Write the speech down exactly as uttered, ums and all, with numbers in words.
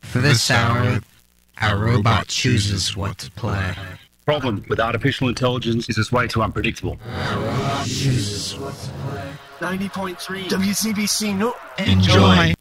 For this hour, our robot chooses what to play. Problem with artificial intelligence is it's way too unpredictable. Our robot chooses what to play. ninety point three W C B C, no. Enjoy.